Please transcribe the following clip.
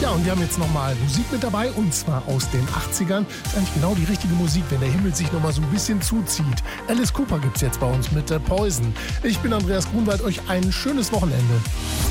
Ja, und wir haben jetzt nochmal Musik mit dabei, und zwar aus den 80ern. Das ist eigentlich genau die richtige Musik, wenn der Himmel sich nochmal so ein bisschen zuzieht. Alice Cooper gibt's jetzt bei uns mit Poison. Ich bin Andreas Grunwald, euch ein schönes Wochenende.